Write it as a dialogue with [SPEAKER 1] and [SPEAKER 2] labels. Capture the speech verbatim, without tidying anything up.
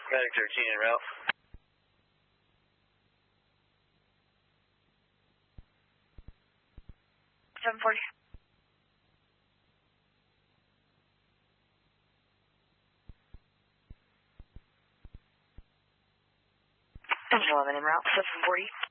[SPEAKER 1] Medic thirteen en route.
[SPEAKER 2] seven forty. eleven en route, seven forty.